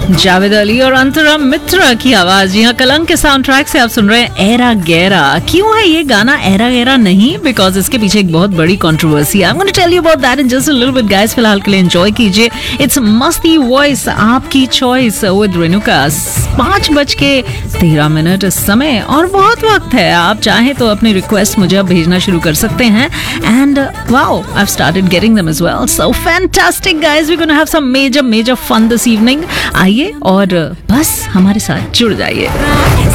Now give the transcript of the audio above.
जावेद अली और अंतरा मित्रा की आवाज। यहाँ कलंक के साउंड ट्रैक से आप सुन रहे हैं एरा गैरा। क्यों है ये गाना एरा गैरा नहीं? बिकॉज इसके पीछे एक बहुत बड़ी कंट्रोवर्सी है। I am gonna tell you about that in just a little bit guys. फिलहाल के लिए एंजॉय कीजिए। इट्स मस्ती वॉइस, आपकी चॉइस विद रेणुका। 5:13 इस समय और बहुत वक्त है। आप चाहें तो अपनी रिक्वेस्ट मुझे अब भेजना शुरू कर सकते हैं। And wow, I have started getting them as well. So fantastic guys, we gonna have some major fun this evening. आइए और बस हमारे साथ जुड़ जाइए।